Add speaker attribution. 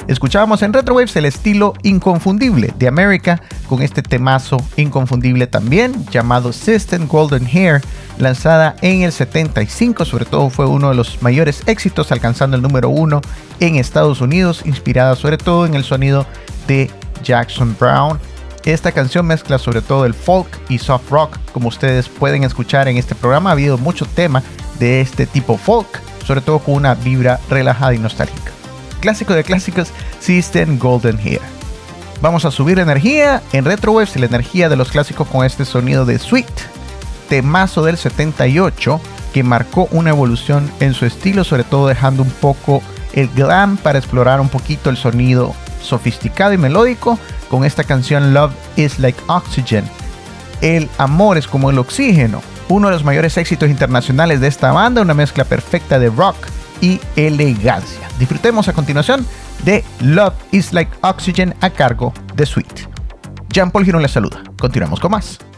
Speaker 1: Escuchábamos en Retrowaves el estilo inconfundible de America con este temazo inconfundible también llamado System Golden Hair, lanzada en el 75. Sobre todo fue uno de los mayores éxitos, alcanzando el número 1 en Estados Unidos, inspirada sobre todo en el sonido de Jackson Browne. Esta canción mezcla sobre todo el folk y soft rock. Como ustedes pueden escuchar en este programa, ha habido mucho tema de este tipo folk, sobre todo con una vibra relajada y nostálgica. Clásico de clásicos, System Golden Hair. Vamos a subir la energía en Retrowaves y la energía de los clásicos con este sonido de Sweet, temazo del 78 que marcó una evolución en su estilo, sobre todo dejando un poco el glam para explorar un poquito el sonido sofisticado y melódico con esta canción Love is Like Oxygen. El amor es como el oxígeno, uno de los mayores éxitos internacionales de esta banda, una mezcla perfecta de rock y elegancia. Disfrutemos a continuación de Love is Like Oxygen a cargo de Sweet. Jean Paul Girón les saluda. Continuamos con más.